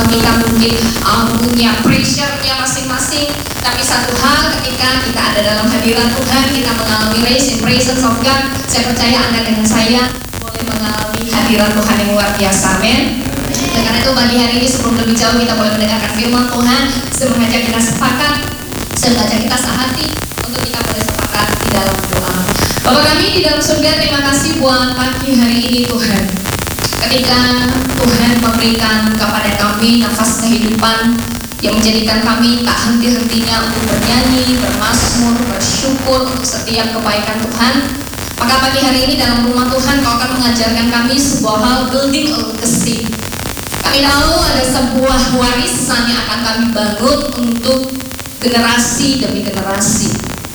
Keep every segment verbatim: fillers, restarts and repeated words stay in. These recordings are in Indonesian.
kita mungkin uh, punya pressure-nya masing-masing, tapi satu hal ketika kita ada dalam hadirat Tuhan, kita mengalami raise in presence of God, saya percaya Anda dengan saya boleh mengalami hadirat Tuhan yang luar biasa, amin. Dan karena itu pagi hari ini sebelum lebih jauh kita boleh mendengarkan firman Tuhan, saya mengajak kita sepakat, saya mengajak kita sehati untuk kita boleh sepakat di dalam doa. Bapa kami di dalam surga, terima kasih buat pagi hari ini Tuhan. Ketika Tuhan memberikan kepada kami nafas kehidupan yang menjadikan kami tak henti-hentinya untuk bernyanyi, bermazmur, bersyukur untuk setiap kebaikan Tuhan, maka pagi hari ini dalam rumah Tuhan Kau akan mengajarkan kami sebuah hal, building a legacy. Kami tahu ada sebuah warisan yang akan kami bangun untuk generasi demi generasi.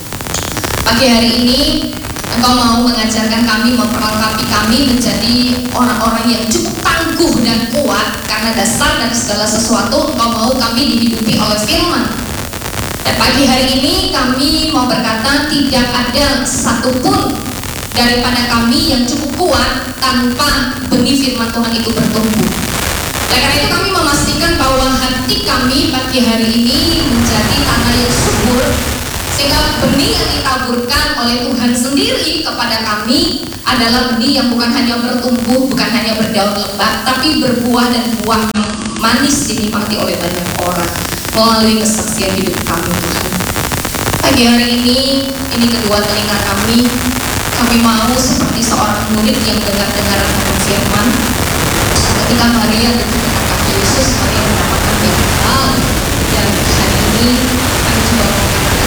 Pagi hari ini Engkau mau mengajarkan kami, memperlengkapi kami menjadi orang-orang yang cukup tangguh dan kuat, karena dasar dari segala sesuatu Engkau mau kami dihidupi oleh firman. Dan pagi hari ini kami mau berkata, tidak ada satupun daripada kami yang cukup kuat tanpa benih firman Tuhan itu bertumbuh. Dan karena itu kami memastikan bahwa hati kami pagi hari ini menjadi tanah yang subur, sehingga benih yang ditaburkan oleh Tuhan sendiri kepada kami adalah benih yang bukan hanya bertumbuh, bukan hanya berdaun lebat, tapi berbuah dan buah yang manis dinikmati oleh banyak orang melalui kesaksian hidup kami Tuhan. Pagi hari ini, ini kedua telinga kami, kami mau seperti seorang murid yang dengar-dengar akan firman. Ketika Maria ditemukan kaki Yesus, Maria mendapatkan banyak hal, dan hari ini kami juga mau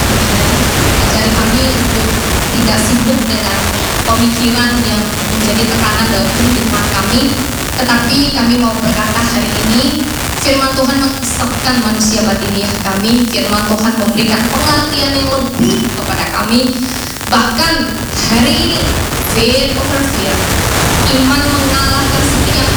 ajari kami untuk tidak sibuk dengan pemikiran yang menjadi tekanan dalam kehidupan kami, tetapi kami mau berkata hari ini firman Tuhan mengisahkan manusia batiniah kami, firman Tuhan memberikan pengertian yang lebih kepada kami. Bahkan hari ini faith over fear, iman mengalahkan setiap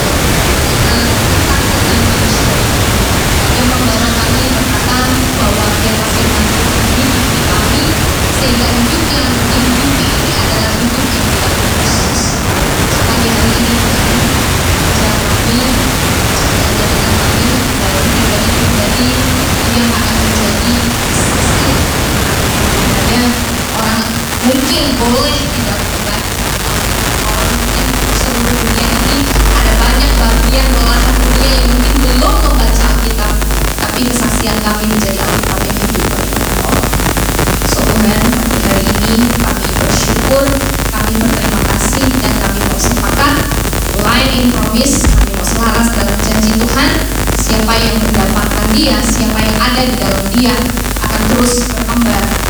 ketakutan manusia, yang membawa kami berkata bahwa biarlah firman Tuhan hidup di kami, sehingga hidup yang dihidupi ini adalah hidup yang tidak berproses. Pagi hari ini Tuhan ajar kami, ajarkan kami dalam pribadi-pribadi yang akan menjadi saksi. Ada orang mungkin boleh tidak berat, orang mungkin seluruh dunia ini ada banyak bagian belahan dunia yang mungkin belum membaca Alkitab, tapi kesaksian kami menjadi Alkitab yang hidup bagi orang. So Tuhan, pagi hari ini kami bersyukur, kami berterima kasih, dan kami mau sepakat line in promise, kami mau selaras dalam janji Tuhan. Siapa yang mendapatkan Dia, siapa yang ada di dalam Dia akan terus berkembang